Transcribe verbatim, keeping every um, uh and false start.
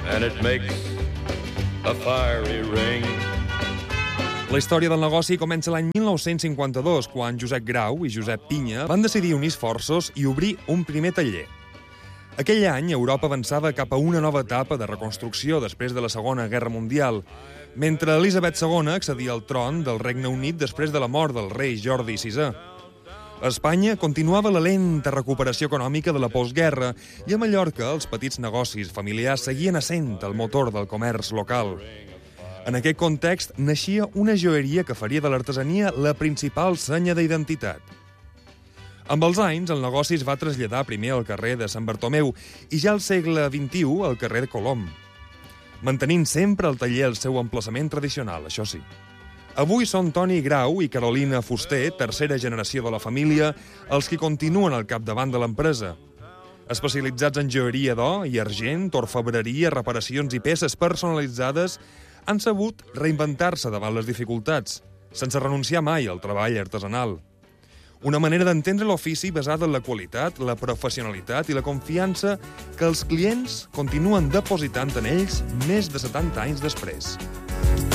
and it makes a fiery ring. La història del negoci comença l'any mil nou-cents cinquanta-dos, quan Josep Grau i Josep Pinya van decidir unir esforços i obrir un primer taller. Aquell any, Europa avançava cap a una nova etapa de reconstrucció després de la Segona Guerra Mundial, mentre Elisabet segona accedia al tron del Regne Unit després de la mort del rei Jordi sisè. A Espanya continuava la lenta recuperació econòmica de la postguerra i a Mallorca els petits negocis familiars seguien essent el motor del comerç local. En aquest context naixia una joieria que faria de l'artesania la principal senya d'identitat. Amb els anys, el negoci es va traslladar primer al carrer de Sant Bartomeu i ja al segle vint-i-u al carrer de Colom, mantenint sempre el taller al seu emplaçament tradicional, això sí. Avui són Toni Grau i Carolina Fuster, tercera generació de la família, els qui continuen al capdavant de l'empresa. Especialitzats en joieria d'or i argent, orfebreria, reparacions i peces personalitzades, han sabut reinventar-se davant les dificultats, sense renunciar mai al treball artesanal. Una manera d'entendre l'ofici basada en la qualitat, la professionalitat i la confiança que els clients continuen depositant en ells més de setanta anys després.